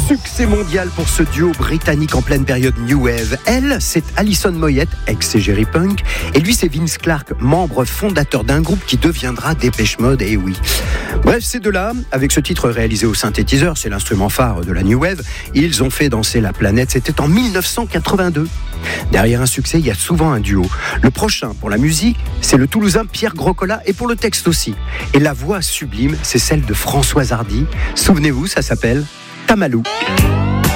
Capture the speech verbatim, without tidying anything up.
Succès mondial pour ce duo britannique en pleine période New Wave. Elle, c'est Alison Moyet, ex-Jerry Punk, et lui, c'est Vince Clarke, membre fondateur d'un groupe qui deviendra Depeche Mode, et oui. Bref, ces deux-là, avec ce titre réalisé au synthétiseur, c'est l'instrument phare de la New Wave, ils ont fait danser la planète, c'était en dix-neuf cent quatre-vingt-deux. Derrière un succès, il y a souvent un duo. Le prochain, pour la musique, c'est le Toulousain Pierre Groscola, et pour le texte aussi. Et la voix sublime, c'est celle de Françoise Hardy. Souvenez-vous, ça s'appelle Tamalou.